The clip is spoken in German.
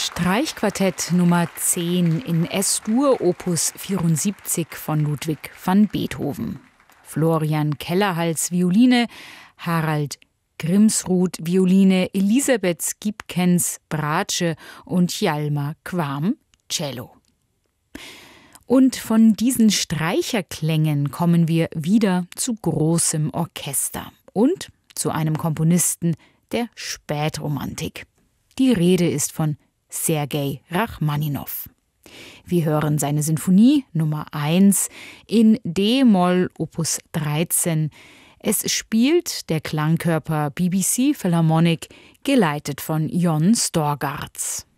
Streichquartett Nummer 10 in S-Dur Opus 74 von Ludwig van Beethoven. Florian Kellerhals Violine, Harald Grimsrud Violine, Elisabeth Skipkens Bratsche und Hjalmar Quam Cello. Und von diesen Streicherklängen kommen wir wieder zu großem Orchester und zu einem Komponisten der Spätromantik. Die Rede ist von Sergei Rachmaninow. Wir hören seine Sinfonie Nummer 1 in D-Moll Opus 13. Es spielt der Klangkörper BBC Philharmonic, geleitet von Jon Storgardz.